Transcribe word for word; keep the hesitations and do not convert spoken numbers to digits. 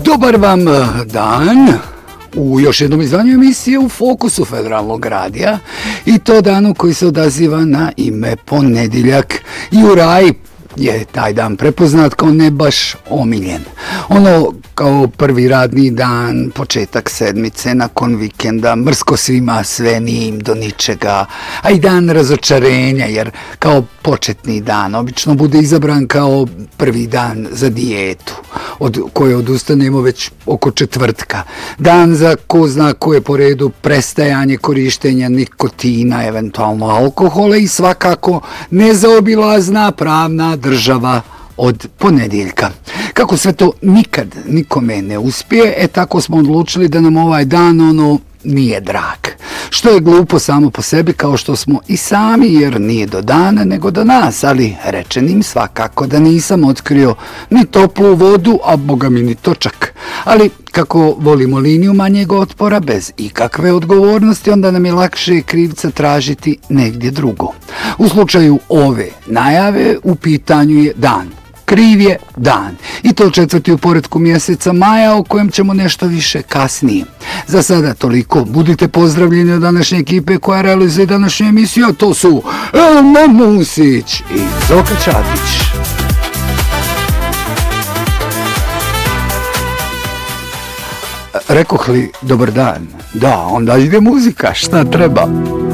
Dobar vam dan u još jednom izdanju emisije U fokusu Federalnog radija i to danu koji se odaziva na ime ponedjeljak. I u raj je taj dan prepoznat kao ne baš omiljen. Ono kao prvi radni dan, početak sedmice, nakon vikenda, mrsko svima, sve nije im do ničega, a i dan razočarenja, jer kao početni dan obično bude izabran kao prvi dan za dijetu, od koje odustanemo već oko četvrtka. Dan za ko zna koje po redu prestajanje korištenja nikotina, eventualno alkohola i svakako nezaobilazna pravna država od ponedjeljka. Kako sve to nikad nikome ne uspije, e tako smo odlučili da nam ovaj dan ono nije drag. Što je glupo samo po sebi, kao što smo i sami, jer nije do dana nego do nas, ali rečenim svakako da nisam otkrio ni toplu vodu, a boga mi ni točak. Ali kako volimo liniju manjeg otpora bez ikakve odgovornosti, onda nam je lakše krivca tražiti negdje drugo. U slučaju ove najave u pitanju je dan. Kriv je dan. I to četvrti u poretku mjeseca maja, o kojem ćemo nešto više kasnije. Za sada toliko. Budite pozdravljeni od današnje ekipe koja realizuje današnju emisiju, a to su Elmo Musić i Zoka Čatić. Rekoh li dobar dan? Da, onda ide muzika, šta treba?